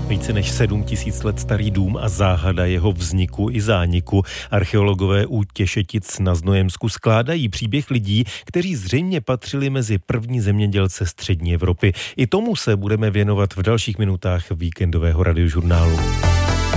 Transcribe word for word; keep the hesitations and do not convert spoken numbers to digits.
Více než sedm tisíc let starý dům a záhada jeho vzniku i zániku. Archeologové u Těšetic na Znojemsku skládají příběh lidí, kteří zřejmě patřili mezi první zemědělce střední Evropy. I tomu se budeme věnovat v dalších minutách víkendového radiožurnálu.